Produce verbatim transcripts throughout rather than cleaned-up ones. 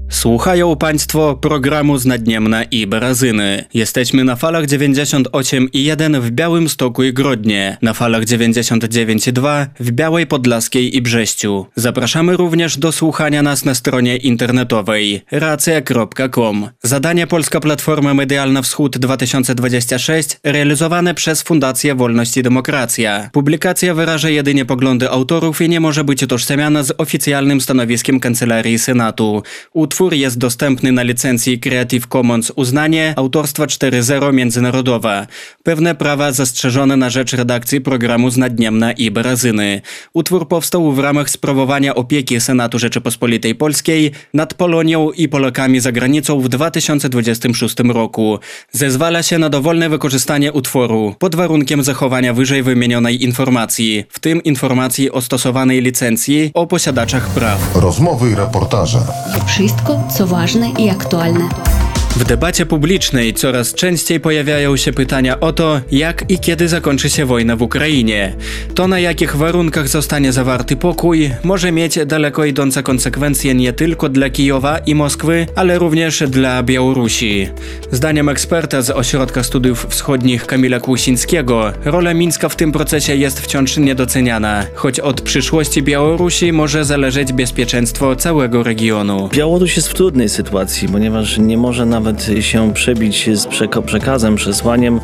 Słuchają Państwo programu Znadniemna i Barazyny. Jesteśmy na falach dziewięćdziesiąt osiem i jeden w Białymstoku i Grodnie, na falach dziewięćdziesiąt dziewięć i dwa w Białej Podlaskiej i Brześciu. Zapraszamy również do słuchania nas na stronie internetowej racja kropka com. Zadanie Polska Platforma Medialna Wschód dwa tysiące dwadzieścia sześć realizowane przez Fundację Wolność i Demokracja. Publikacja wyraża jedynie poglądy autorów i nie może być utożsamiana z oficjalnym stanowiskiem Kancelarii Senatu. Utwór jest dostępny na licencji Creative Commons uznanie autorstwa cztery zero międzynarodowa. Pewne prawa zastrzeżone na rzecz redakcji programu Znadniemna i Barazyny. Utwór powstał w ramach sprawowania opieki Senatu Rzeczypospolitej Polskiej nad Polonią i Polakami za granicą w dwa tysiące dwudziestym szóstym roku. Zezwala się na dowolne wykorzystanie utworu pod warunkiem zachowania wyżej wymienionej informacji, w tym informacji o stosowanej licencji o posiadaczach praw. Rozmowy i reportaże. Wszystko, co ważne i aktualne. W debacie publicznej coraz częściej pojawiają się pytania o to, jak i kiedy zakończy się wojna w Ukrainie. To, na jakich warunkach zostanie zawarty pokój, może mieć daleko idące konsekwencje nie tylko dla Kijowa i Moskwy, ale również dla Białorusi. Zdaniem eksperta z Ośrodka Studiów Wschodnich Kamila Kłusińskiego, rola Mińska w tym procesie jest wciąż niedoceniana, choć od przyszłości Białorusi może zależeć bezpieczeństwo całego regionu. Białoruś jest w trudnej sytuacji, ponieważ nie może nawet się przebić z przekazem, przesłaniem,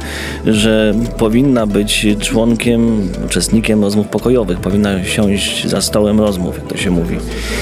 że powinna być członkiem, uczestnikiem rozmów pokojowych, powinna siąść za stołem rozmów, jak to się mówi.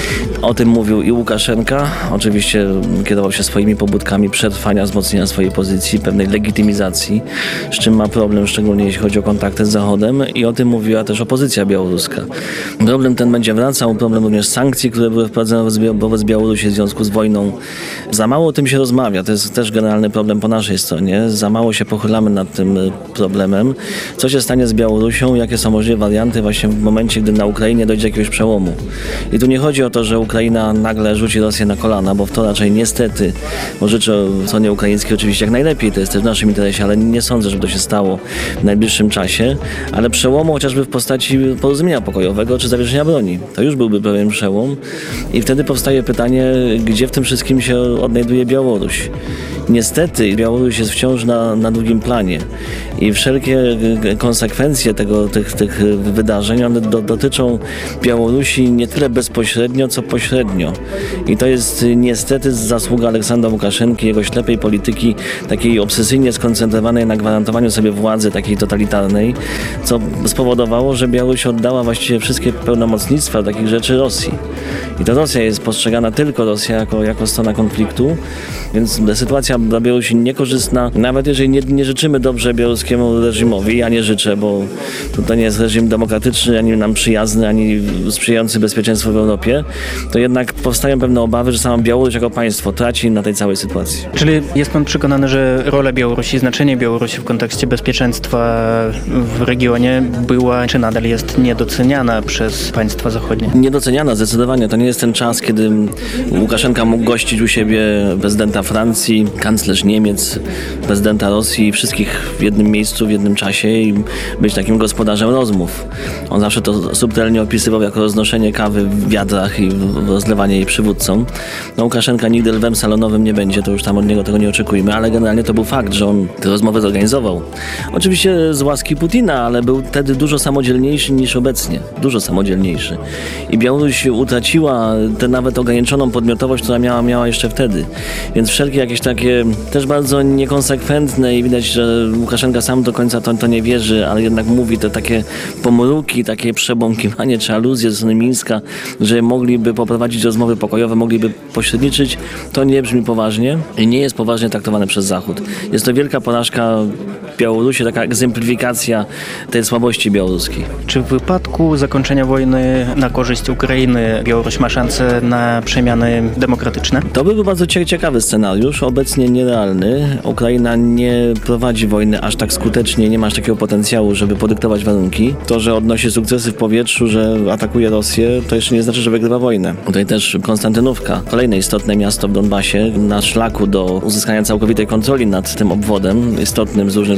O tym mówił i Łukaszenka, oczywiście kierował się swoimi pobudkami przetrwania, wzmocnienia swojej pozycji, pewnej legitymizacji, z czym ma problem, szczególnie jeśli chodzi o kontakty z Zachodem, i o tym mówiła też opozycja białoruska. Problem ten będzie wracał, problem również sankcji, które były wprowadzone wobec Białorusi w związku z wojną. Za mało o tym się rozmawia. To jest też generalny problem po naszej stronie. Za mało się pochylamy nad tym problemem. Co się stanie z Białorusią? Jakie są możliwe warianty właśnie w momencie, gdy na Ukrainie dojdzie jakiegoś przełomu? I tu nie chodzi o to, że Ukraina nagle rzuci Rosję na kolana, bo w to raczej niestety, bo życzę stronie ukraińskiej oczywiście jak najlepiej, to jest też w naszym interesie, ale nie sądzę, żeby to się stało w najbliższym czasie, ale przełomu chociażby w postaci porozumienia pokojowego czy zawieszenia broni. To już byłby pewien przełom i wtedy powstaje pytanie, gdzie w tym wszystkim się odnajduje Białoruś. Niestety Białoruś jest wciąż na, na drugim planie i wszelkie konsekwencje tego, tych, tych wydarzeń, one do, dotyczą Białorusi nie tyle bezpośrednio, co pośrednio. I to jest niestety zasługa Aleksandra Łukaszenki, jego ślepej polityki, takiej obsesyjnie skoncentrowanej na gwarantowaniu sobie władzy takiej totalitarnej, co spowodowało, że Białoruś oddała właściwie wszystkie pełnomocnictwa takich rzeczy Rosji. I to Rosja jest postrzegana, tylko Rosja jako, jako strona konfliktu, więc sytuacja dla Białorusi niekorzystna. Nawet jeżeli nie, nie życzymy dobrze białoruskiemu reżimowi, ja nie życzę, bo to nie jest reżim demokratyczny, ani nam przyjazny, ani sprzyjający bezpieczeństwu w Europie, to jednak powstają pewne obawy, że sama Białoruś jako państwo traci na tej całej sytuacji. Czyli jest pan przekonany, że rola Białorusi, znaczenie Białorusi w kontekście bezpieczeństwa w regionie była, czy nadal jest niedoceniana przez państwa zachodnie? Niedoceniana zdecydowanie. To nie jest ten czas, kiedy Łukaszenka mógł gościć u siebie prezydenta Francji, kanclerz Niemiec, prezydenta Rosji, wszystkich w jednym miejscu, w jednym czasie i być takim gospodarzem rozmów. On zawsze to subtelnie opisywał jako roznoszenie kawy w wiadrach i rozlewanie jej przywódcom. No, Łukaszenka nigdy lwem salonowym nie będzie, to już tam od niego tego nie oczekujmy, ale generalnie to był fakt, że on te rozmowy zorganizował. Oczywiście z łaski Putina, ale był wtedy dużo samodzielniejszy niż obecnie. Dużo samodzielniejszy. I Białoruś utraciła tę nawet ograniczoną podmiotowość, która miała, miała jeszcze wtedy. Więc wszelkie jakieś takie też bardzo niekonsekwentne i widać, że Łukaszenka sam do końca to, to nie wierzy, ale jednak mówi te takie pomruki, takie przebąkiwanie czy aluzje ze strony Mińska, że mogliby poprowadzić rozmowy pokojowe, mogliby pośredniczyć, to nie brzmi poważnie i nie jest poważnie traktowane przez Zachód. Jest to wielka porażka Białorusi, taka egzemplifikacja tej słabości białoruskiej. Czy w wypadku zakończenia wojny na korzyść Ukrainy Białoruś ma szansę na przemiany demokratyczne? To byłby bardzo ciekawy scenariusz, obecnie nierealny. Ukraina nie prowadzi wojny aż tak skutecznie, nie ma aż takiego potencjału, żeby podyktować warunki. To, że odnosi sukcesy w powietrzu, że atakuje Rosję, to jeszcze nie znaczy, że wygrywa wojnę. Tutaj też Konstantynówka, kolejne istotne miasto w Donbasie, na szlaku do uzyskania całkowitej kontroli nad tym obwodem, istotnym z różnych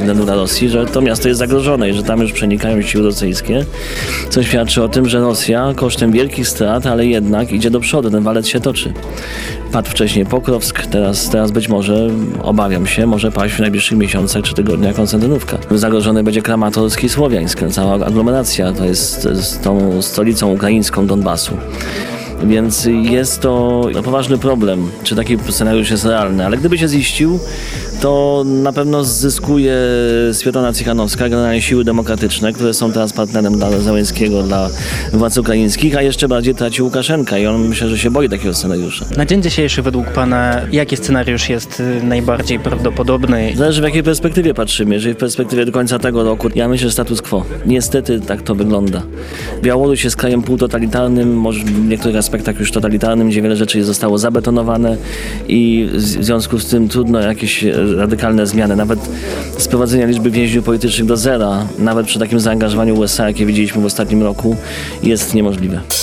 względu na Rosji, że to miasto jest zagrożone i że tam już przenikają siły rosyjskie, co świadczy o tym, że Rosja kosztem wielkich strat, ale jednak idzie do przodu, ten walec się toczy. Padł wcześniej Pokrowsk, teraz, teraz być może, obawiam się, może paść w najbliższych miesiącach czy tygodniach Konstantynówka. Zagrożony będzie Kramatorsk i Słowiańsk, cała aglomeracja, to jest z tą stolicą ukraińską Donbasu. Więc jest to poważny problem, czy taki scenariusz jest realny, ale gdyby się ziścił, to na pewno zyskuje Swietlana Cichanowska, generalnie siły demokratyczne, które są teraz partnerem dla Zełenskiego, dla władz ukraińskich, a jeszcze bardziej traci Łukaszenka i on myślę, że się boi takiego scenariusza. Na dzień dzisiejszy według Pana jaki scenariusz jest najbardziej prawdopodobny? Zależy w jakiej perspektywie patrzymy. Jeżeli w perspektywie do końca tego roku, ja myślę, że status quo. Niestety tak to wygląda. Białoruś jest krajem półtotalitarnym, może w niektórych aspektach już totalitarnym, gdzie wiele rzeczy zostało zabetonowane i w związku z tym trudno jakieś radykalne zmiany. Nawet sprowadzenie liczby więźniów politycznych do zera, nawet przy takim zaangażowaniu U S A, jakie widzieliśmy w ostatnim roku, jest niemożliwe.